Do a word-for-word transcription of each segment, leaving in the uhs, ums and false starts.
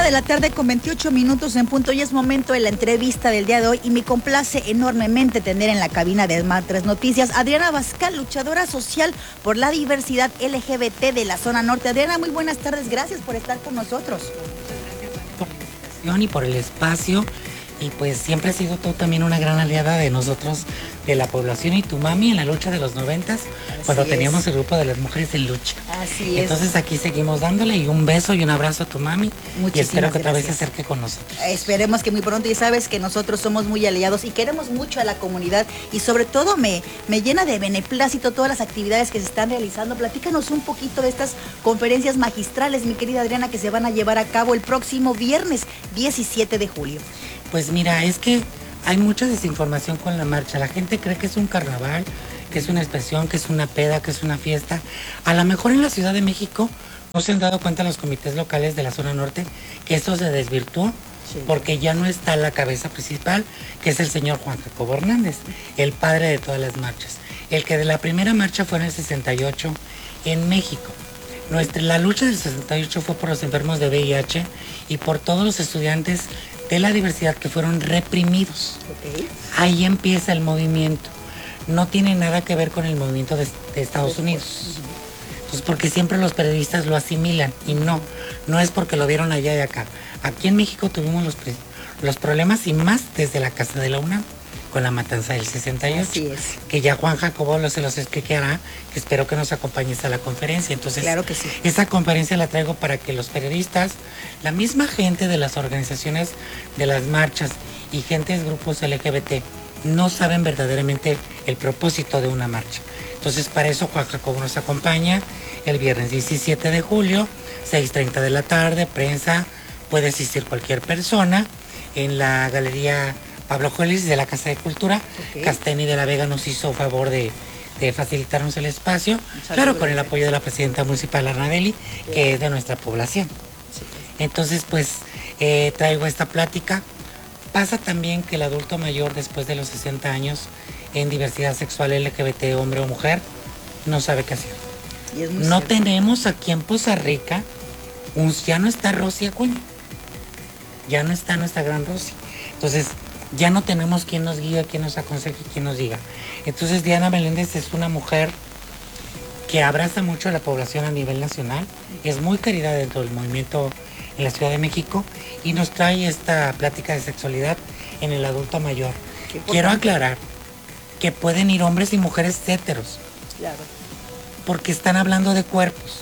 de la tarde con veintiocho minutos en punto y es momento de la entrevista del día de hoy y me complace enormemente tener en la cabina de Smart tres Noticias Adriana Bascal, luchadora social por la diversidad L G B T de la zona norte. Adriana, muy buenas tardes, gracias por estar con nosotros. Por la invitación y por el espacio, y pues siempre has sido tú también una gran aliada de nosotros, de la población y tu mami en la lucha de los noventas, cuando es. teníamos el grupo de las mujeres en lucha. Así es. Entonces aquí seguimos dándole y un beso y un abrazo a tu mami. Muchísimas y espero que otra vez se gracias. acerque con nosotros. Esperemos que muy pronto, y sabes que nosotros somos muy aliados y queremos mucho a la comunidad y sobre todo me, me llena de beneplácito todas las actividades que se están realizando. Platícanos un poquito de estas conferencias magistrales, mi querida Adriana, que se van a llevar a cabo el próximo viernes diecisiete de julio. Pues mira, es que hay mucha desinformación con la marcha. La gente cree que es un carnaval, que es una expresión, que es una peda, que es una fiesta. A lo mejor en la Ciudad de México no se han dado cuenta los comités locales de la zona norte que esto se desvirtuó, sí, porque ya no está la cabeza principal, que es el señor Juan Jacobo Hernández, el padre de todas las marchas. El que de la primera marcha fue en el sesenta y ocho en México. Nuestra, la lucha del sesenta y ocho fue por los enfermos de V I H y por todos los estudiantes de la diversidad que fueron reprimidos. Okay. Ahí empieza el movimiento. No tiene nada que ver con el movimiento de, de Estados Unidos. Pues porque siempre los periodistas lo asimilan y no, no es porque lo vieron allá y acá. Aquí en México tuvimos los, los problemas y más desde la Casa de la UNAM con la matanza del sesenta y ocho. Así es. Que ya Juan Jacobo lo, se los explicará, que espero que nos acompañes a la conferencia. Entonces, claro que sí. Esa conferencia la traigo para que los periodistas, la misma gente de las organizaciones de las marchas y gentes grupos L G B T no saben verdaderamente el propósito de una marcha. Entonces, para eso Juan Jacobo nos acompaña el viernes diecisiete de julio, seis treinta de la tarde, prensa, puede asistir cualquier persona en la Galería Pablo Jolis de la Casa de Cultura. Okay. Casteni de la Vega nos hizo favor de, de facilitarnos el espacio, claro, con el apoyo de la presidenta municipal Arnadeli, okay, que es de nuestra población. Sí. Entonces, pues, eh, traigo esta plática. Pasa también que el adulto mayor, después de los sesenta años, en diversidad sexual L G B T, hombre o mujer, no sabe qué hacer. Y es muy no cierto. Tenemos aquí en Poza Rica, un, ya no está Rosy Acuña, ya no está nuestra gran Rosy. Entonces, ya no tenemos quien nos guíe, quien nos aconseje, quien nos diga. Entonces Diana Meléndez es una mujer que abraza mucho a la población a nivel nacional, es muy querida dentro del movimiento en la Ciudad de México y nos trae esta plática de sexualidad en el adulto mayor. Quiero aclarar que pueden ir hombres y mujeres heteros, claro, porque están hablando de cuerpos.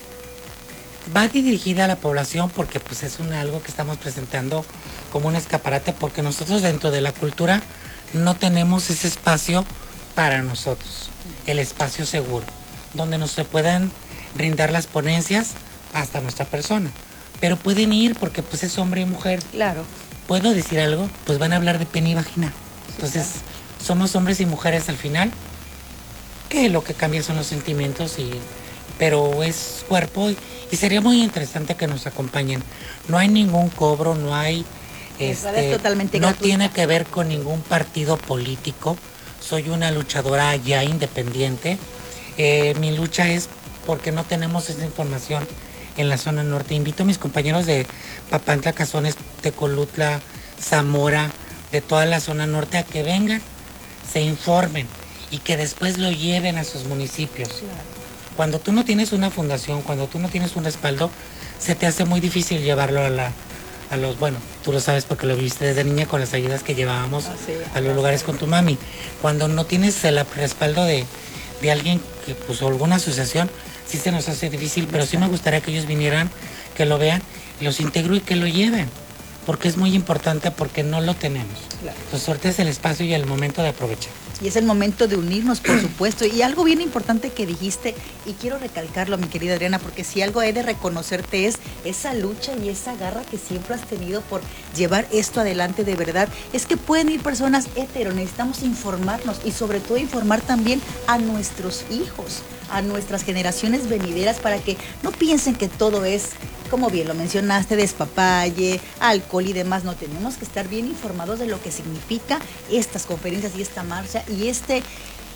Va dirigida a la población porque pues es un, algo que estamos presentando como un escaparate, porque nosotros dentro de la cultura no tenemos ese espacio para nosotros, el espacio seguro, donde nos se puedan brindar las ponencias hasta nuestra persona. Pero pueden ir porque pues es hombre y mujer. Claro. ¿Puedo decir algo? Pues van a hablar de pene y vagina. Entonces, sí, claro, somos hombres y mujeres al final, que lo que cambia son los sentimientos, y pero es cuerpo y, y sería muy interesante que nos acompañen. No hay ningún cobro, no hay... Este, es totalmente no gratuita. Tiene que ver con ningún partido político. Soy una luchadora ya independiente. Eh, mi lucha es porque no tenemos esa información en la zona norte. Invito a mis compañeros de Papantla, Cazones, Tecolutla, Zamora, de toda la zona norte a que vengan, se informen y que después lo lleven a sus municipios. Claro. Cuando tú no tienes una fundación, cuando tú no tienes un respaldo, se te hace muy difícil llevarlo a la... a los, bueno, tú lo sabes porque lo viste desde niña con las ayudas que llevábamos ah, sí, a los lugares con tu mami. Cuando no tienes el respaldo de, de alguien que puso alguna asociación, sí se nos hace difícil, pero sí me gustaría que ellos vinieran, que lo vean, los integro y que lo lleven, porque es muy importante, porque no lo tenemos. Claro. Entonces, suerte es el espacio y el momento de aprovechar. Y es el momento de unirnos, por supuesto. Y algo bien importante que dijiste, y quiero recalcarlo, mi querida Adriana, porque si algo he de reconocerte es esa lucha y esa garra que siempre has tenido por llevar esto adelante de verdad. Es que pueden ir personas hetero, necesitamos informarnos y sobre todo informar también a nuestros hijos, a nuestras generaciones venideras, para que no piensen que todo es, como bien lo mencionaste, despapalle, alcohol y demás. No, tenemos que estar bien informados de lo que significa estas conferencias y esta marcha y este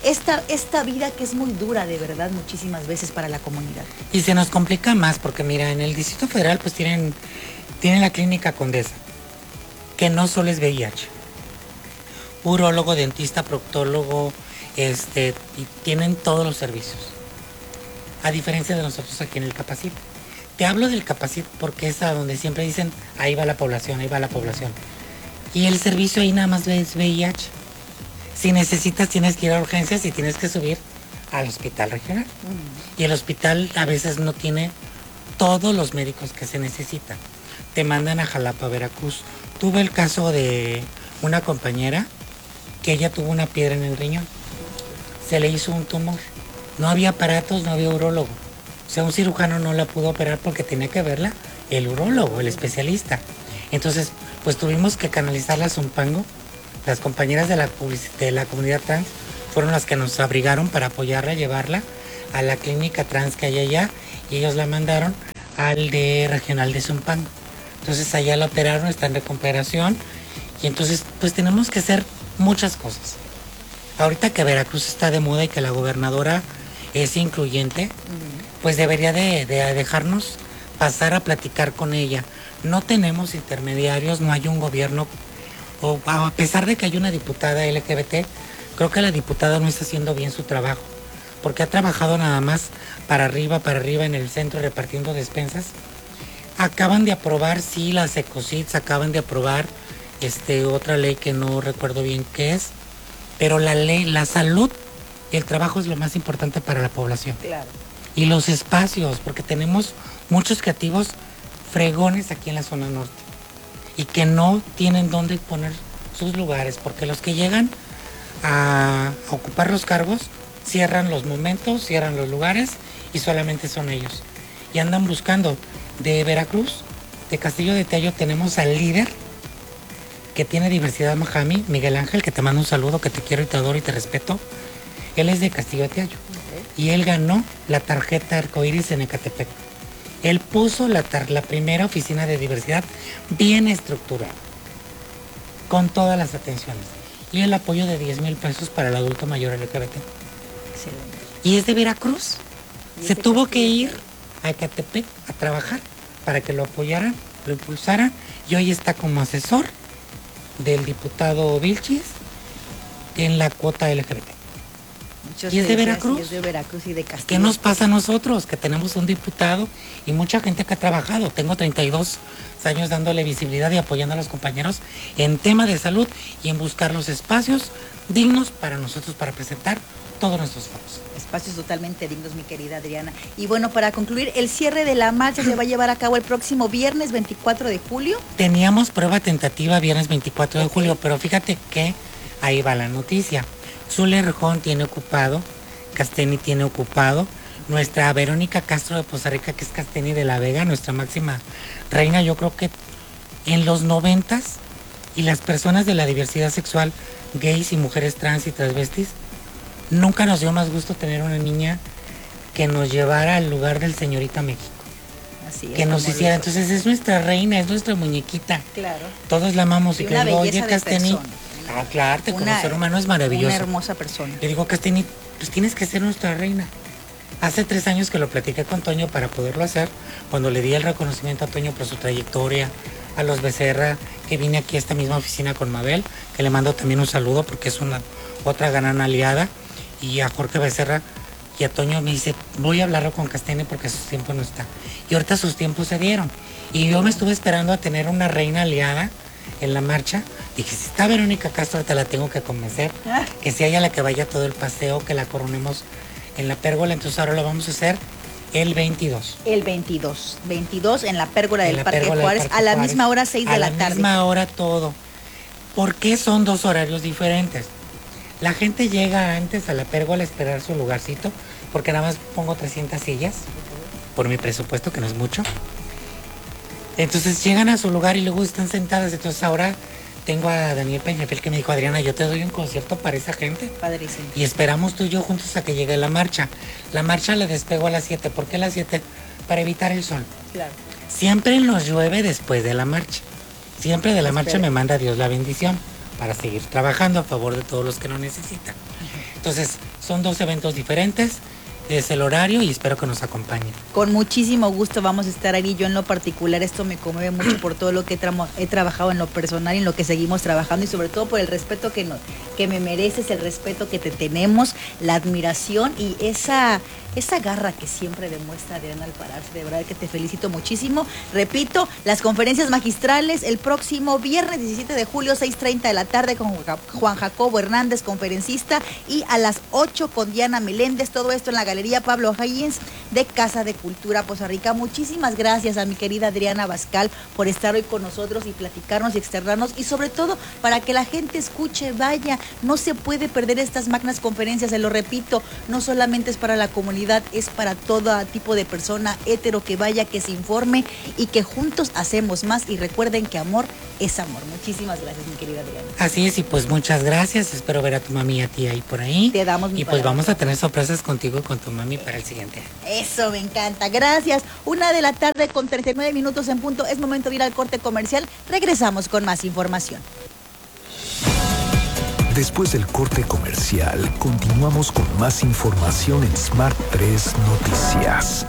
esta, esta vida que es muy dura de verdad muchísimas veces para la comunidad. Y se nos complica más porque mira, en el Distrito Federal pues tienen, tienen la clínica Condesa, que no solo es V I H, urólogo, dentista, proctólogo, este, y tienen todos los servicios, a diferencia de nosotros aquí en el Capacit. Te hablo del Capacit porque es a donde siempre dicen, ahí va la población, ahí va la población. Y el servicio ahí nada más es V I H. Si necesitas, tienes que ir a urgencias y tienes que subir al hospital regional. Mm. Y el hospital a veces no tiene todos los médicos que se necesitan. Te mandan a Jalapa, Veracruz. Tuve el caso de una compañera que ella tuvo una piedra en el riñón. Se le hizo un tumor. No había aparatos, no había urólogo. O sea, un cirujano no la pudo operar porque tenía que verla el urólogo, el especialista. Entonces, pues tuvimos que canalizarla a Zumpango. Las compañeras de la, de la comunidad trans fueron las que nos abrigaron para apoyarla, llevarla a la clínica trans que hay allá, y ellos la mandaron al de regional de Zumpango. Entonces allá la operaron, está en recuperación, y entonces pues tenemos que hacer muchas cosas. Ahorita que Veracruz está de moda y que la gobernadora es incluyente, pues debería de, de dejarnos pasar a platicar con ella. No tenemos intermediarios, no hay un gobierno, o a pesar de que hay una diputada L G B T, creo que la diputada no está haciendo bien su trabajo, porque ha trabajado nada más para arriba, para arriba en el centro repartiendo despensas. Acaban de aprobar, sí, las Ecosids acaban de aprobar este, otra ley que no recuerdo bien qué es, pero la ley, la salud y el trabajo es lo más importante para la población. Claro. Y los espacios, porque tenemos muchos creativos fregones aquí en la zona norte y que no tienen dónde poner sus lugares, porque los que llegan a ocupar los cargos cierran los momentos, cierran los lugares y solamente son ellos. Y andan buscando. De Veracruz, de Castillo de Tello, tenemos al líder que tiene diversidad Mahami, Miguel Ángel, que te mando un saludo, que te quiero y te adoro y te respeto. Él es de Castillo de Tello. Okay. Y él ganó la tarjeta arcoíris en Ecatepec. Él puso la, tar la primera oficina de diversidad bien estructurada, con todas las atenciones. Y el apoyo de diez mil pesos para el adulto mayor L G B T. Excelente. Y es de Veracruz. Se tuvo que ir a Ecatepec a trabajar para que lo apoyaran, lo impulsaran, y hoy está como asesor del diputado Vilchis en la cuota L G B T. Muchos y es de Veracruz. Y es de Veracruz y de Castillo. ¿Qué nos pasa a nosotros? Que tenemos un diputado y mucha gente que ha trabajado. Tengo treinta y dos años dándole visibilidad y apoyando a los compañeros en tema de salud y en buscar los espacios dignos para nosotros para presentar todos nuestros foros. Espacios totalmente dignos, mi querida Adriana. Y bueno, para concluir, el cierre de la marcha se va a llevar a cabo el próximo viernes veinticuatro de julio. Teníamos prueba tentativa viernes veinticuatro de julio, pero fíjate que ahí va la noticia. Zule Rejón tiene ocupado, Casteni tiene ocupado, nuestra Verónica Castro de Poza Rica, que es Casteni de la Vega, nuestra máxima reina, yo creo que en los noventas, y las personas de la diversidad sexual, gays y mujeres trans y transvestis, nunca nos dio más gusto tener una niña que nos llevara al lugar del Señorita México. Así es, que nos hiciera. Entonces es nuestra reina, es nuestra muñequita. Claro. Todos la amamos. Y, y que digo, oye, Casteni. Persona. Ah, claro, te como ser humano es maravilloso. Una hermosa persona. Le digo, Casteni, pues tienes que ser nuestra reina. Hace tres años que lo platiqué con Toño para poderlo hacer, cuando le di el reconocimiento a Toño por su trayectoria, a los Becerra, que vine aquí a esta misma oficina con Mabel, que le mando también un saludo porque es una otra gran aliada, y a Jorge Becerra y a Toño me dice, voy a hablarlo con Casteni porque sus tiempos no están. Y ahorita sus tiempos se dieron. Y yo me estuve esperando a tener una reina aliada en la marcha. Dije, si está Verónica Castro, te la tengo que convencer, que sea ella la que vaya todo el paseo, que la coronemos en la pérgola. Entonces ahora lo vamos a hacer el veintidós. El veintidós. veintidós en la pérgola del Parque Juárez, a la misma hora, seis de la tarde. A la misma hora todo. ¿Por qué son dos horarios diferentes? La gente llega antes a la pérgola a esperar su lugarcito, porque nada más pongo trescientas sillas, por mi presupuesto, que no es mucho. Entonces llegan a su lugar y luego están sentadas. Entonces ahora tengo a Daniel Peñafiel que me dijo, Adriana, yo te doy un concierto para esa gente. Padrísimo. Y esperamos tú y yo juntos a que llegue la marcha. La marcha la despego a las siete. ¿Por qué a las siete? Para evitar el sol. Claro. Siempre nos llueve después de la marcha. Siempre de la marcha me manda Dios la bendición para seguir trabajando a favor de todos los que lo necesitan. Uh-huh. Entonces, son dos eventos diferentes. Es el horario y espero que nos acompañen. Con muchísimo gusto vamos a estar ahí. Yo en lo particular esto me conmueve mucho por todo lo que he, tra- he trabajado en lo personal y en lo que seguimos trabajando y sobre todo por el respeto que, nos, que me mereces, el respeto que te tenemos, la admiración y esa, esa garra que siempre demuestra Adriana al pararse. De verdad que te felicito muchísimo. Repito, las conferencias magistrales el próximo viernes diecisiete de julio, seis treinta de la tarde con Juan Jacobo Hernández, conferencista, y a las ocho con Diana Meléndez. Todo esto en la Galería Pablo Higgins de Casa de Cultura Poza Rica. Muchísimas gracias a mi querida Adriana Bascal por estar hoy con nosotros y platicarnos y externarnos y sobre todo para que la gente escuche, vaya, no se puede perder estas magnas conferencias, se lo repito, no solamente es para la comunidad, es para todo tipo de persona hetero que vaya, que se informe y que juntos hacemos más y recuerden que amor es amor. Muchísimas gracias, mi querida Adriana. Así es, y pues muchas gracias, espero ver a tu mami y a ti ahí por ahí. Te damos mi Y pues palabra. Vamos a tener sorpresas contigo con tu mami para el siguiente año. Eso me encanta, gracias. Una de la tarde con treinta y nueve minutos en punto, es momento de ir al corte comercial. Regresamos con más información. Después del corte comercial, continuamos con más información en Smart tres Noticias.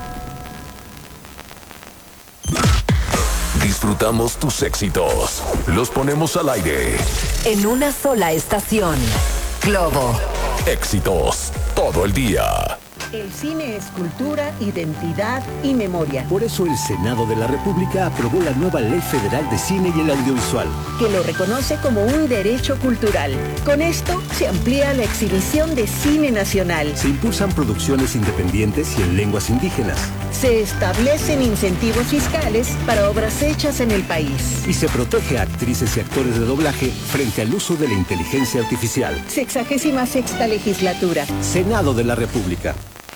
Disfrutamos tus éxitos. Los ponemos al aire. En una sola estación. Globo. Éxitos todo el día. El cine es cultura, identidad y memoria, Por eso el Senado de la República aprobó la nueva Ley Federal de Cine y el Audiovisual. que lo reconoce como un derecho cultural. Con esto se amplía la exhibición de cine nacional. Se impulsan producciones independientes y en lenguas indígenas. Se establecen incentivos fiscales para obras hechas en el país. Y se protege a actrices y actores de doblaje frente al uso de la inteligencia artificial. Sexagésima sexta legislatura. Senado de la República.